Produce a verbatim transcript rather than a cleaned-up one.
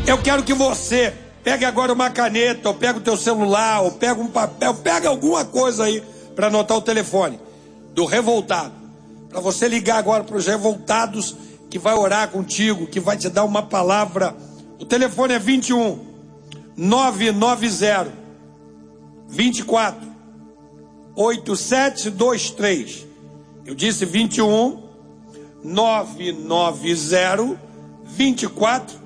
Eu quero que você pegue agora uma caneta, ou pega o teu celular, ou pega um papel, pega alguma coisa aí para anotar o telefone do revoltado. Para você ligar agora para os revoltados que vai orar contigo, que vai te dar uma palavra. O telefone é vinte e um, nove nove zero, vinte e quatro, oito sete dois três. Eu disse vinte e um, nove nove zero, vinte e quatro,